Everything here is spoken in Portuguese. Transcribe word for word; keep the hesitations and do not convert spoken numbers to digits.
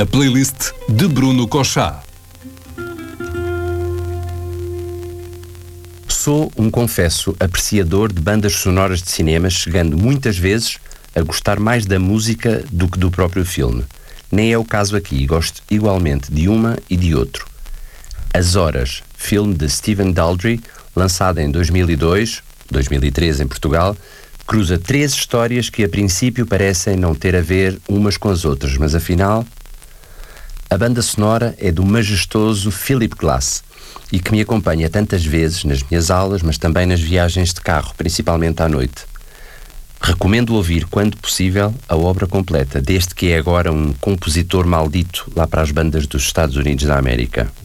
A playlist de Bruno Cochá. Sou um confesso apreciador de bandas sonoras de cinema, chegando muitas vezes a gostar mais da música do que do próprio filme. Nem é o caso aqui, gosto igualmente de uma e de outro. As Horas, filme de Stephen Daldry, lançado em dois mil e dois, dois mil e três em Portugal, cruza três histórias que a princípio parecem não ter a ver umas com as outras, mas afinal... A banda sonora é do majestoso Philip Glass e que me acompanha tantas vezes nas minhas aulas, mas também nas viagens de carro, principalmente à noite. Recomendo ouvir, quando possível, a obra completa, desde que é agora um compositor maldito lá para as bandas dos Estados Unidos da América.